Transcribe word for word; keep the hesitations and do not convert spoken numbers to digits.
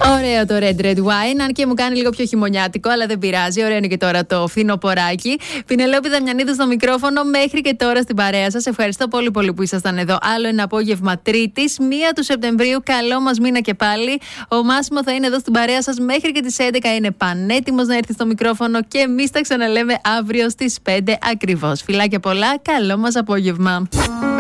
Ωραίο το Red Red Wine, αν και μου κάνει λίγο πιο χειμωνιάτικο, αλλά δεν πειράζει. Ωραίο είναι και τώρα το φθινοποράκι. Πινελόπη Δαμιανίδου στο μικρόφωνο μέχρι και τώρα στην παρέα σας. Ευχαριστώ πολύ πολύ που ήσασταν εδώ. Άλλο ένα απόγευμα Τρίτης, πρώτη του Σεπτεμβρίου. Καλό μας μήνα και πάλι. Ο Μάσιμο θα είναι εδώ στην παρέα σας μέχρι και τις έντεκα. Είναι πανέτοιμος να έρθει στο μικρόφωνο και εμείς τα ξαναλέμε αύριο στις πέντε ακριβώς. Φιλάκια πολλά, καλό μας απόγευμα.